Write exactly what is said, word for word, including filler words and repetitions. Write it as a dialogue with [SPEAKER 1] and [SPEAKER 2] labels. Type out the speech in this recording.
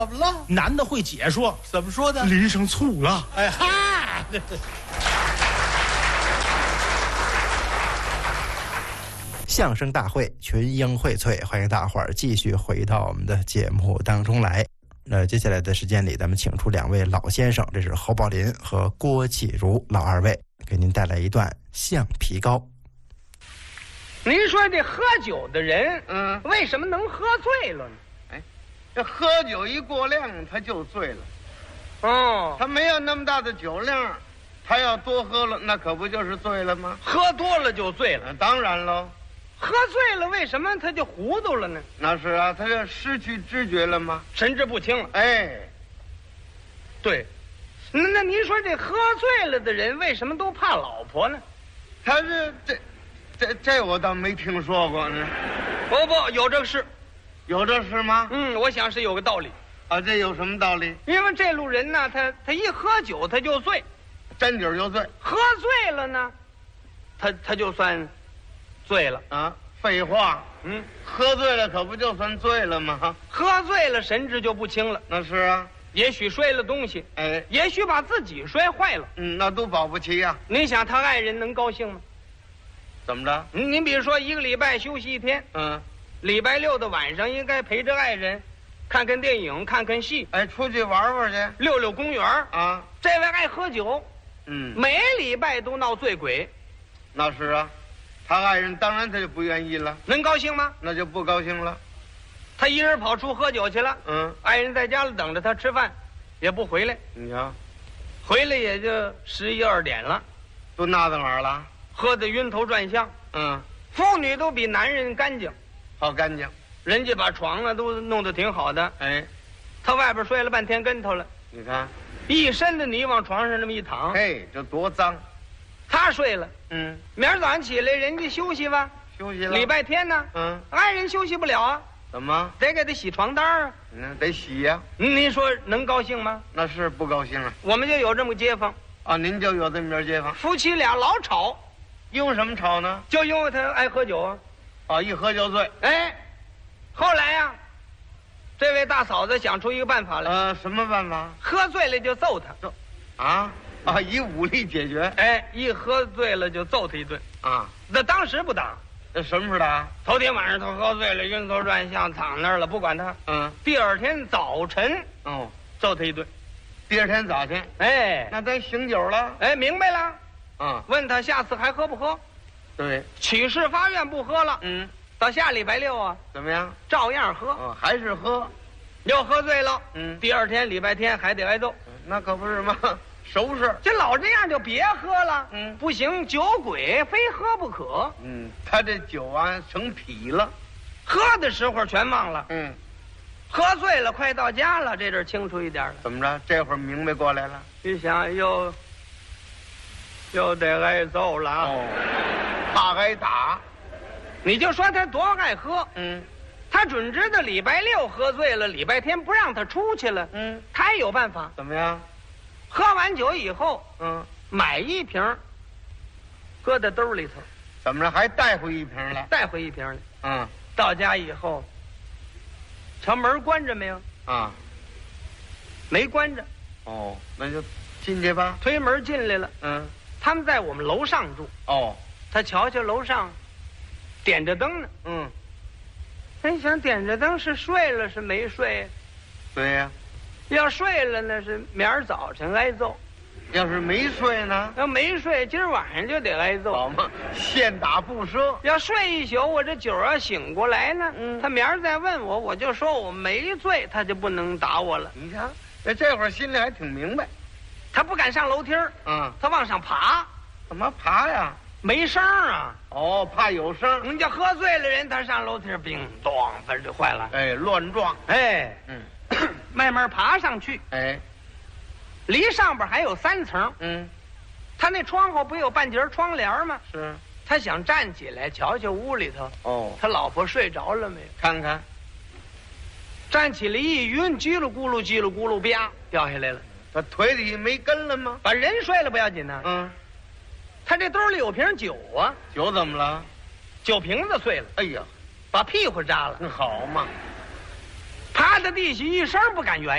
[SPEAKER 1] 怎么了？
[SPEAKER 2] 男的会解说，
[SPEAKER 1] 怎么说的？
[SPEAKER 2] 淋上醋了。
[SPEAKER 1] 哎哈！
[SPEAKER 3] 相声大会群英荟萃，欢迎大伙儿继续回到我们的节目当中来。那接下来的时间里，咱们请出两位老先生，这是侯宝林和郭启儒老二位，给您带来一段橡皮膏。
[SPEAKER 4] 您说这喝酒的人，
[SPEAKER 1] 嗯，
[SPEAKER 4] 为什么能喝醉了呢？
[SPEAKER 1] 哎，这喝酒一过量，他就醉了。
[SPEAKER 4] 哦，
[SPEAKER 1] 他没有那么大的酒量，他要多喝了，那可不就是醉了吗？
[SPEAKER 4] 喝多了就醉了。
[SPEAKER 1] 那当然喽。
[SPEAKER 4] 喝醉了，为什么他就糊涂了呢？
[SPEAKER 1] 那是啊，他就失去知觉了吗？
[SPEAKER 4] 神志不清了。
[SPEAKER 1] 哎，
[SPEAKER 4] 对，那那您说这喝醉了的人为什么都怕老婆呢？
[SPEAKER 1] 他这这这这我倒没听说过呢。
[SPEAKER 4] 不不，有这个事。
[SPEAKER 1] 有这事吗？
[SPEAKER 4] 嗯，我想是有个道理。
[SPEAKER 1] 啊，这有什么道理？
[SPEAKER 4] 因为这路人呢，他他一喝酒他就醉，
[SPEAKER 1] 沾酒就醉。
[SPEAKER 4] 喝醉了呢，他他就算醉了。
[SPEAKER 1] 啊，废话。
[SPEAKER 4] 嗯，
[SPEAKER 1] 喝醉了可不就算醉了吗？
[SPEAKER 4] 喝醉了神志就不清了。
[SPEAKER 1] 那是啊。
[SPEAKER 4] 也许摔了东西，
[SPEAKER 1] 哎，
[SPEAKER 4] 也许把自己摔坏了。
[SPEAKER 1] 嗯，那都保不齐呀、啊。
[SPEAKER 4] 您想他爱人能高兴吗？
[SPEAKER 1] 怎么着？
[SPEAKER 4] 您您比如说一个礼拜休息一天，
[SPEAKER 1] 嗯，
[SPEAKER 4] 礼拜六的晚上应该陪着爱人，看看电影，看看戏，
[SPEAKER 1] 哎，出去玩玩去，
[SPEAKER 4] 溜溜公园
[SPEAKER 1] 啊。
[SPEAKER 4] 这位爱喝酒，
[SPEAKER 1] 嗯，
[SPEAKER 4] 每礼拜都闹醉鬼，
[SPEAKER 1] 那是啊。他爱人当然他就不愿意了，
[SPEAKER 4] 能高兴吗？
[SPEAKER 1] 那就不高兴了。
[SPEAKER 4] 他一人跑出喝酒去了，
[SPEAKER 1] 嗯，
[SPEAKER 4] 爱人在家里等着他吃饭，也不回来。
[SPEAKER 1] 你瞧，
[SPEAKER 4] 回来也就十一二点了，
[SPEAKER 1] 都那到哪儿了？
[SPEAKER 4] 喝得晕头转向。
[SPEAKER 1] 嗯，
[SPEAKER 4] 妇女都比男人干净，
[SPEAKER 1] 好干净。
[SPEAKER 4] 人家把床啊都弄得挺好的。
[SPEAKER 1] 哎，
[SPEAKER 4] 他外边摔了半天跟头了，
[SPEAKER 1] 你看，
[SPEAKER 4] 一身的泥往床上那么一躺。
[SPEAKER 1] 嘿，这多脏。
[SPEAKER 4] 他睡了，
[SPEAKER 1] 嗯，
[SPEAKER 4] 明儿早上起来人家休息吧。
[SPEAKER 1] 休息了。
[SPEAKER 4] 礼拜天呢？
[SPEAKER 1] 嗯，
[SPEAKER 4] 爱人休息不了啊，
[SPEAKER 1] 怎么？
[SPEAKER 4] 得给他洗床单啊。
[SPEAKER 1] 嗯，得洗呀、啊。
[SPEAKER 4] 您说能高兴吗？
[SPEAKER 1] 那是不高兴啊。
[SPEAKER 4] 我们就有这么个街坊
[SPEAKER 1] 啊，您就有这么边街坊，
[SPEAKER 4] 夫妻俩老吵，
[SPEAKER 1] 因为什么吵呢？
[SPEAKER 4] 就因为他爱喝酒啊。
[SPEAKER 1] 啊，一喝就醉。
[SPEAKER 4] 哎，后来呀、啊，这位大嫂子想出一个办法来。
[SPEAKER 1] 呃，什么办法？
[SPEAKER 4] 喝醉了就揍他。
[SPEAKER 1] 揍，啊啊，以武力解决。
[SPEAKER 4] 哎，一喝醉了就揍他一顿
[SPEAKER 1] 啊。
[SPEAKER 4] 那当时不打，
[SPEAKER 1] 那什么时候打？
[SPEAKER 4] 头天晚上他喝醉了，晕头转向，躺那儿了，不管他。
[SPEAKER 1] 嗯。
[SPEAKER 4] 第二天早晨，
[SPEAKER 1] 哦，
[SPEAKER 4] 揍他一顿。
[SPEAKER 1] 第二天早晨，
[SPEAKER 4] 哎，
[SPEAKER 1] 那咱醒酒了。
[SPEAKER 4] 哎，明白了。
[SPEAKER 1] 啊，
[SPEAKER 4] 问他下次还喝不喝？
[SPEAKER 1] 对。
[SPEAKER 4] 起誓发愿不喝了。
[SPEAKER 1] 嗯。
[SPEAKER 4] 到下礼拜六啊，
[SPEAKER 1] 怎么样？
[SPEAKER 4] 照样喝。
[SPEAKER 1] 哦，还是喝。
[SPEAKER 4] 又喝醉了。
[SPEAKER 1] 嗯。
[SPEAKER 4] 第二天礼拜天还得挨揍。
[SPEAKER 1] 那可不是吗？熟事。
[SPEAKER 4] 这老这样就别喝了。
[SPEAKER 1] 嗯。
[SPEAKER 4] 不行，酒鬼非喝不可。
[SPEAKER 1] 嗯，他这酒啊成痞了，
[SPEAKER 4] 喝的时候全忘了。
[SPEAKER 1] 嗯。
[SPEAKER 4] 喝醉了，快到家了，这阵清楚一点了。
[SPEAKER 1] 怎么着？这会儿明白过来了。
[SPEAKER 4] 一想又又得挨揍了啊！
[SPEAKER 1] 哦，怕挨打。
[SPEAKER 4] 你就说他多爱喝。
[SPEAKER 1] 嗯。
[SPEAKER 4] 他准知道礼拜六喝醉了，礼拜天不让他出去了。
[SPEAKER 1] 嗯。
[SPEAKER 4] 他也有办法。
[SPEAKER 1] 怎么样？
[SPEAKER 4] 喝完酒以后，
[SPEAKER 1] 嗯，
[SPEAKER 4] 买一瓶，搁在兜里头。
[SPEAKER 1] 怎么着？还带回一瓶来？
[SPEAKER 4] 带回一瓶来。
[SPEAKER 1] 嗯。
[SPEAKER 4] 到家以后，瞧门关着没有？
[SPEAKER 1] 啊，
[SPEAKER 4] 没关着。
[SPEAKER 1] 哦，那就进去吧。
[SPEAKER 4] 推门进来了。
[SPEAKER 1] 嗯。
[SPEAKER 4] 他们在我们楼上住。
[SPEAKER 1] 哦。
[SPEAKER 4] 他瞧瞧楼上，点着灯呢。
[SPEAKER 1] 嗯。
[SPEAKER 4] 他想点着灯是睡了是没睡？
[SPEAKER 1] 对呀、啊。
[SPEAKER 4] 要睡了那是明儿早晨挨揍。
[SPEAKER 1] 要是没睡呢？
[SPEAKER 4] 要没睡，今儿晚上就得挨揍。
[SPEAKER 1] 好嘛，现打不赊。
[SPEAKER 4] 要睡一宿，我这酒要醒过来呢，嗯，他明儿再问我，我就说我没醉，他就不能打我了。
[SPEAKER 1] 你瞧，这这会儿心里还挺明白。
[SPEAKER 4] 他不敢上楼梯儿，
[SPEAKER 1] 嗯，
[SPEAKER 4] 他往上爬。
[SPEAKER 1] 怎么爬呀？
[SPEAKER 4] 没声啊。
[SPEAKER 1] 哦，怕有声。
[SPEAKER 4] 人家喝醉了人，他上楼梯儿，叮咚，反正就坏了。
[SPEAKER 1] 哎，乱撞。
[SPEAKER 4] 哎，
[SPEAKER 1] 嗯，
[SPEAKER 4] 慢慢爬上去。
[SPEAKER 1] 哎，
[SPEAKER 4] 离上边还有三层。
[SPEAKER 1] 嗯，
[SPEAKER 4] 他那窗户不有半截窗帘吗？
[SPEAKER 1] 是。
[SPEAKER 4] 他想站起来瞧瞧屋里头。
[SPEAKER 1] 哦，
[SPEAKER 4] 他老婆睡着了没有？
[SPEAKER 1] 看看。
[SPEAKER 4] 站起来一晕，叽里咕噜叽里咕噜，啪掉下来了。
[SPEAKER 1] 他腿底没根了吗？
[SPEAKER 4] 把人摔了不要紧呢。
[SPEAKER 1] 嗯。
[SPEAKER 4] 他这兜里有瓶酒啊。
[SPEAKER 1] 酒怎么了？
[SPEAKER 4] 酒瓶子碎了。
[SPEAKER 1] 哎呀，
[SPEAKER 4] 把屁股扎了。
[SPEAKER 1] 好嘛。
[SPEAKER 4] 趴在地下一声不敢原